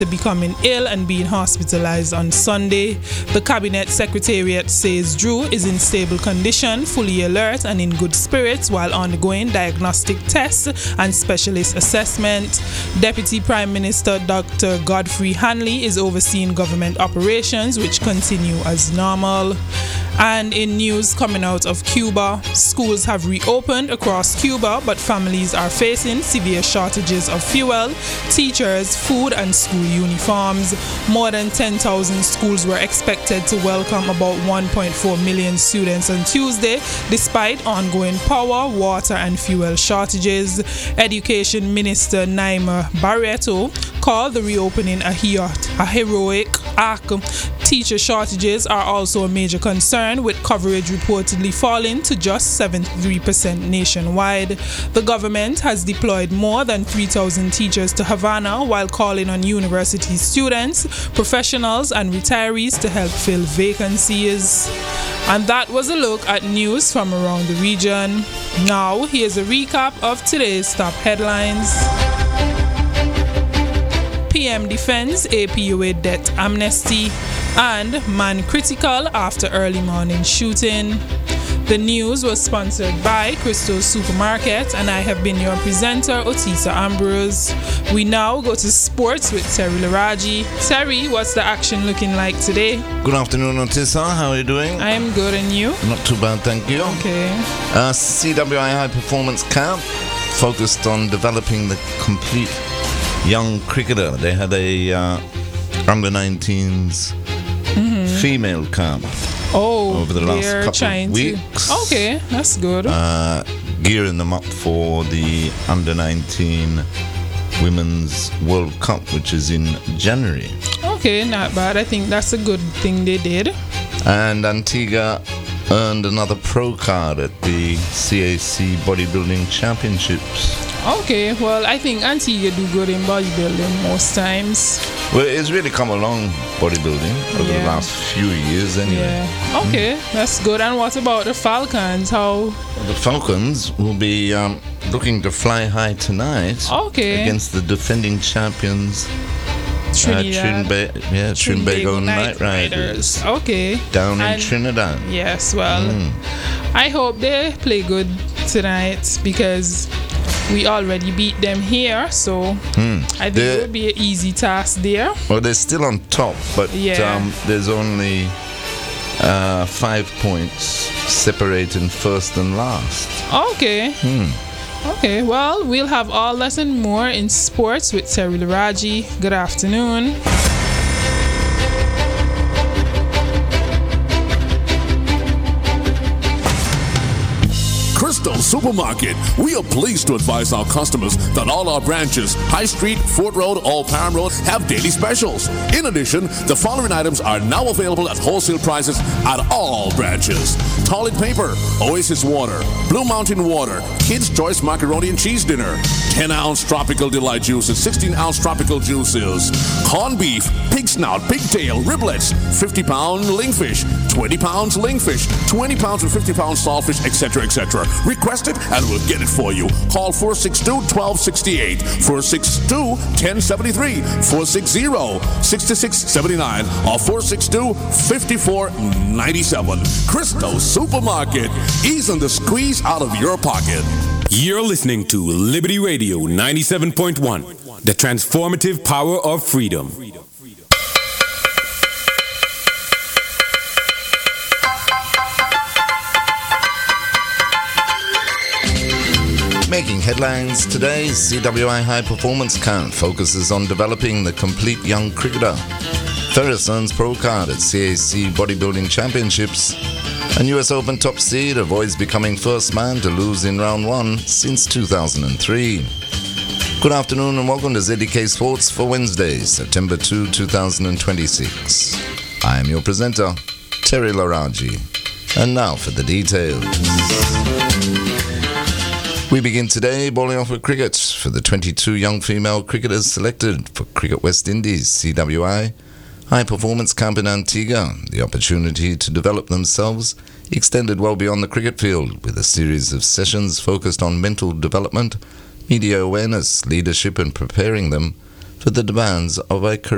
becoming ill and being hospitalized on Sunday. The Cabinet Secretariat says Drew is in stable condition, fully alert and in good spirits while undergoing diagnostic tests and specialist assessment. Deputy Prime Minister Dr. Godfrey Hanley is overseeing government operations which continue as normal. And in news coming out of Cuba, schools have reopened across Cuba, but families are facing severe shortages of fuel, teachers, food and school uniforms. More than 10,000 schools were expected to welcome about 1.4 million students on Tuesday, despite ongoing power, water and fuel shortages. Education Minister Naima Barreto called the reopening a heroic act. Teacher shortages are also a major concern, with coverage reportedly falling to just 73% nationwide. The government has deployed more than 3,000 teachers to Havana while calling on university students, professionals and retirees to help fill vacancies. And that was a look at news from around the region. Now, here's a recap of today's top headlines. PM defends APUA debt amnesty, and man critical after early morning shooting. The news was sponsored by Crystal Supermarket, and I have been your presenter, Otisa Ambrose. We now go to sports with Terry Laraji. Terry, what's the action looking like today? Good afternoon, Otisa. How are you doing? I am good, and you? Not too bad, thank you. Okay. CWI High Performance Camp focused on developing the complete young cricketer. They had a under 19s female camp over the last couple of weeks. Okay, that's good. Gearing them up for the under 19 Women's World Cup, which is in January. Okay, not bad. I think that's a good thing they did. And Antigua earned another pro card at the CAC Bodybuilding Championships. Okay, well, I think Antigua do good in bodybuilding most times. Well, it's really come along, bodybuilding, over the last few years anyway. Yeah. Okay, that's good. And what about the Falcons? The Falcons will be looking to fly high tonight against the defending champions, Trinbago Night Riders. Okay. Down in Trinidad. Yes, well, I hope they play good tonight because we already beat them here, so I think it would be an easy task there. Well, they're still on top, but there's only 5 points separating first and last. Okay. Okay, well, we'll have all less and more in sports with Terry Laraji. Good afternoon. Crystal Supermarket. We are pleased to advise our customers that all our branches, High Street, Fort Road, Old Palm Road, have daily specials. In addition, the following items are now available at wholesale prices at all branches: toilet paper, Oasis water, Blue Mountain water, Kids Choice macaroni and cheese dinner, 10-ounce tropical delight juices, 16-ounce tropical juices, corned beef, pig snout, pigtail, riblets, 50-pound lingfish, 20 pounds lingfish, 20 pounds and 50 pounds saltfish, etc., etc. Request it and we'll get it for you. Call 462-1268, 462-1073, 460-6679, or 462-5497. Crystal Supermarket. Easing the squeeze out of your pocket. You're listening to Liberty Radio 97.1, the transformative power of freedom. Making headlines today, CWI High Performance Camp focuses on developing the complete young cricketer. Ferris earns pro card at CAC Bodybuilding Championships. And US Open top seed avoids becoming first man to lose in round 1 since 2003. Good afternoon and welcome to ZDK Sports for Wednesday, September 2, 2026. I am your presenter, Terry Laraji. And now for the details. We begin today bowling off with cricket for the 22 young female cricketers selected for Cricket West Indies CWI High Performance Camp in Antigua. The opportunity to develop themselves extended well beyond the cricket field, with a series of sessions focused on mental development, media awareness, leadership and preparing them for the demands of a career.